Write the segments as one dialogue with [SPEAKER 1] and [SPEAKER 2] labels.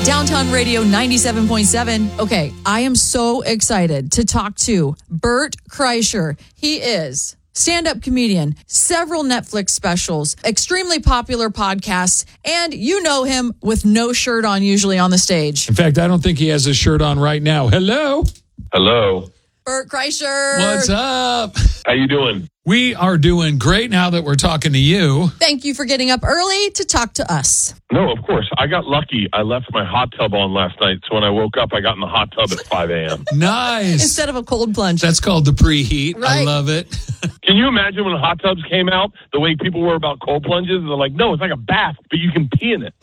[SPEAKER 1] Downtown Radio 97.7. Okay, I am so excited to talk to Bert Kreischer. He is stand-up comedian, several Netflix specials, extremely popular podcasts, and you know him with no shirt on usually on the stage.
[SPEAKER 2] In fact, I don't think he has a shirt on right now. Hello.
[SPEAKER 3] Hello.
[SPEAKER 1] Bert Kreischer.
[SPEAKER 2] What's up?
[SPEAKER 3] How you doing?
[SPEAKER 2] We are doing great now that we're talking to you.
[SPEAKER 1] Thank you for getting up early to talk to us.
[SPEAKER 3] No, of course. I got lucky. I left my hot tub on last night, so when I woke up, I got in the hot tub at 5 a.m.
[SPEAKER 2] Nice.
[SPEAKER 1] Instead of a cold plunge.
[SPEAKER 2] That's called the preheat.
[SPEAKER 1] Right.
[SPEAKER 2] I love it.
[SPEAKER 3] Can you imagine when hot tubs came out, the way people were about cold plunges? They're like, no, it's like a bath, but you can pee in it.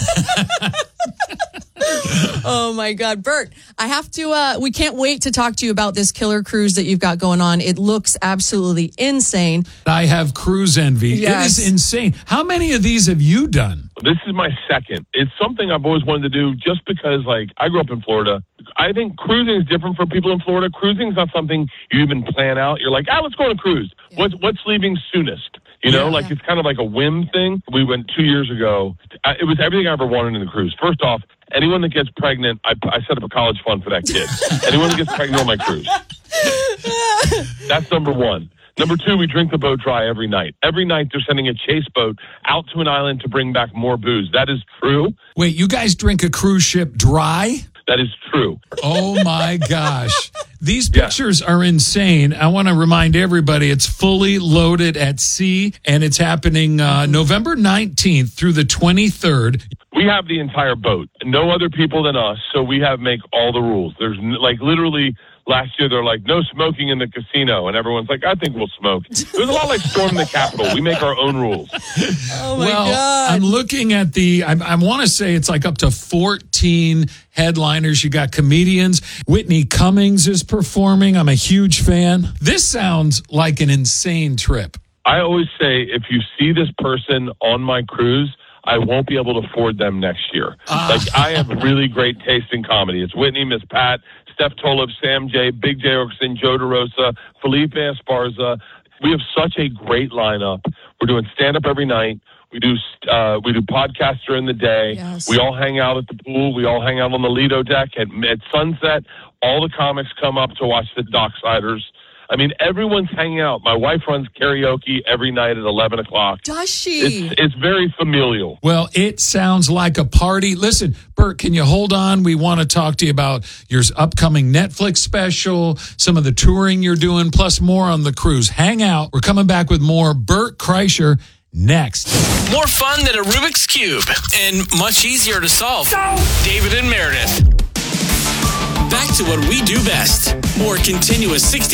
[SPEAKER 1] Oh my God, Bert, I have to, we can't wait to talk to you about this killer cruise that you've got going on. It looks absolutely insane.
[SPEAKER 2] I have cruise envy.
[SPEAKER 1] Yes.
[SPEAKER 2] It is insane. How many of these have you done?
[SPEAKER 3] This is my second. It's something I've always wanted to do just because, like, I grew up in Florida. I think cruising is different for people in Florida. Cruising is not something you even plan out. You're like, let's go on a cruise. Yeah. What's leaving soonest? You know, it's kind of like a whim thing. We went 2 years ago. It was everything I ever wanted in the cruise. First off, anyone that gets pregnant, I set up a college fund for that kid. Anyone that gets pregnant on my cruise. That's number one. Number two, we drink the boat dry every night. Every night they're sending a chase boat out to an island to bring back more booze. That is true.
[SPEAKER 2] Wait, you guys drink a cruise ship dry?
[SPEAKER 3] That is true.
[SPEAKER 2] Oh, my gosh. These pictures are insane. I want to remind everybody it's fully loaded at sea, and it's happening November 19th through the 23rd.
[SPEAKER 3] We have the entire boat. No other people than us, so we make all the rules. There's literally last year they're like, no smoking in the casino, and everyone's like, I think we'll smoke. It was a lot like storming the Capitol. We make our own rules.
[SPEAKER 1] Oh my God.
[SPEAKER 2] I'm looking at I want to say it's like up to 14 headliners. You got comedians. Whitney Cummings is performing. I'm a huge fan. This sounds like an insane trip.
[SPEAKER 3] I always say, if you see this person on my cruise, I won't be able to afford them next year. I have really great taste in comedy. It's Whitney, Miss Pat, Steph Tollef, Sam J, Big J Okerson, Joe DeRosa, Felipe Esparza. We have such a great lineup. We're doing stand-up every night. We do podcasts during the day.
[SPEAKER 1] Yes.
[SPEAKER 3] We all hang out at the pool. We all hang out on the Lido deck at sunset. All the comics come up to watch the Docksiders. I mean, everyone's hanging out. My wife runs karaoke every night at 11 o'clock.
[SPEAKER 1] Does she?
[SPEAKER 3] It's very familial.
[SPEAKER 2] Well, it sounds like a party. Listen, Bert, can you hold on? We want to talk to you about your upcoming Netflix special, some of the touring you're doing, plus more on the cruise. Hang out. We're coming back with more Bert Kreischer next.
[SPEAKER 4] More fun than a Rubik's Cube and much easier to solve. David and Meredith. Back to what we do best. More continuous 60